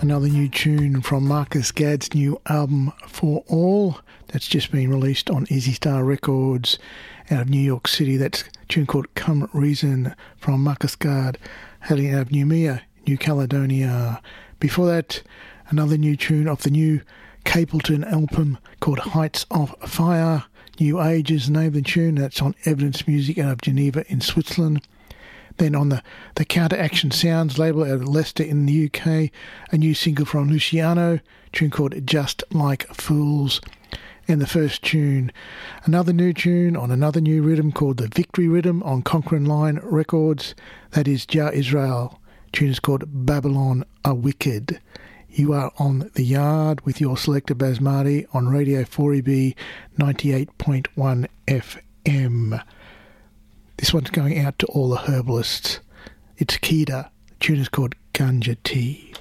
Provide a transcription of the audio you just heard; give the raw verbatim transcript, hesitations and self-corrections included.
Another new tune from Marcus Gadd's new album For All that's just been released on Easy Star Records out of New York City. That's a tune called Come Reason from Marcus Gadd, hailing out of Noumea, New Caledonia. Before that, another new tune off the new Capleton album called Heights of Fire. New Age is the name of the tune. That's on Evidence Music out of Geneva in Switzerland. Then on the, the Counter Action Sounds label out of Leicester in the U K, a new single from Luciano, a tune called Just Like Fools. And the first tune, another new tune on another new rhythm called the Victory Rhythm on Conquering Lion Records. That is Jah Israel. The tune is called Babylon Are Wicked. You are on The Yard with your selector Basmati on Radio four E B ninety-eight point one F M. This one's going out to all the herbalists. It's Kida. The tune is called Ganja Tea.